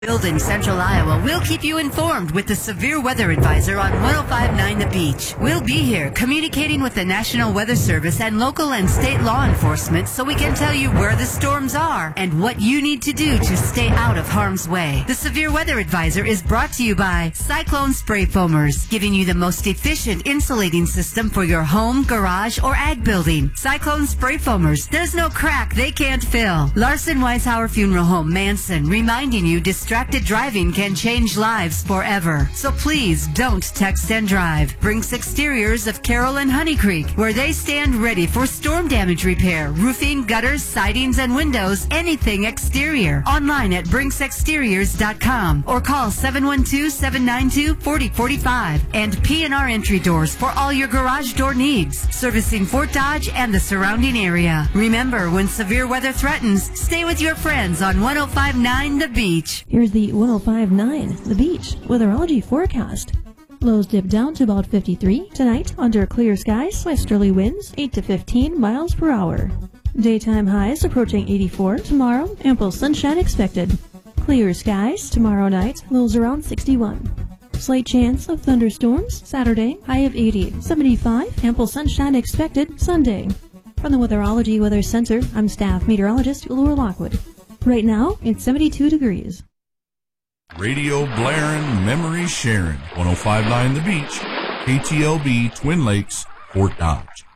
Building Central Iowa will keep you informed with the Severe Weather Advisor on 105.9 The Beach. We'll be here communicating with the National Weather Service and local and state law enforcement so we can tell you where the storms are and what you need to do to stay out of harm's way. The Severe Weather Advisor is brought to you by Cyclone Spray Foamers, giving you the most efficient insulating system for your home, garage, or ag building. Cyclone Spray Foamers, there's no crack they can't fill. Larson Weishauer Funeral Home, Manson, reminding you distracted driving can change lives forever. So please don't text and drive. Brinks Exteriors of Carroll and Honey Creek, where they stand ready for storm damage repair, roofing, gutters, sidings, and windows, anything exterior. Online at brinksexteriors.com or call 712-792-4045. And P&R Entry Doors for all your garage door needs, servicing Fort Dodge and the surrounding area. Remember, when severe weather threatens, stay with your friends on 105.9 The Beach. Here's the 105.9 The Beach weatherology forecast. Lows dip down to about 53 tonight under clear skies, westerly winds 8 to 15 miles per hour. Daytime highs approaching 84 tomorrow, ample sunshine expected. Clear skies tomorrow night, lows around 61. Slight chance of thunderstorms Saturday, high of 80, 75, ample sunshine expected Sunday. From the Weatherology Weather Center, I'm staff meteorologist Laura Lockwood. Right now, it's 72 degrees. Radio blaring, memory sharing. 105.9 The Beach, KTLB, Twin Lakes, Fort Dodge.